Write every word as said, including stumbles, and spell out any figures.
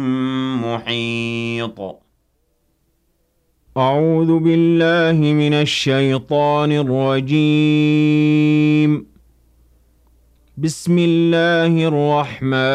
محيط. أعوذ بالله من الشيطان الرجيم. بسم الله الرحمن